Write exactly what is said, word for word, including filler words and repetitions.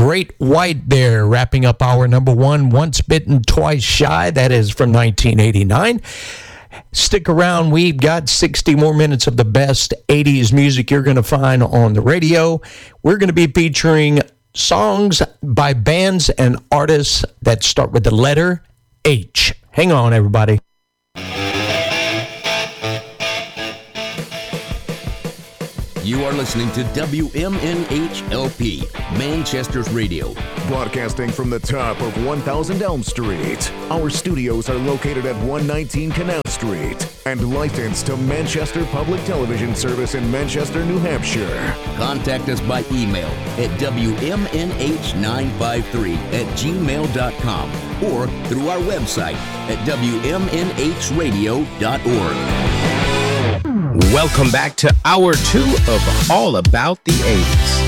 Great White there, wrapping up our number one, Once Bitten, Twice Shy. That is from nineteen eighty-nine. Stick around. We've got sixty more minutes of the best eighties music you're going to find on the radio. We're going to be featuring songs by bands and artists that start with the letter H. Hang on, everybody. You are listening to W M N H L P, Manchester's radio. Broadcasting from the top of one thousand Elm Street. Our studios are located at one nineteen Canal Street and licensed to Manchester Public Television Service in Manchester, New Hampshire. Contact us by email at W M N H nine five three at gmail dot com or through our website at W M N H radio dot org. Welcome back to hour two of All About the eighties.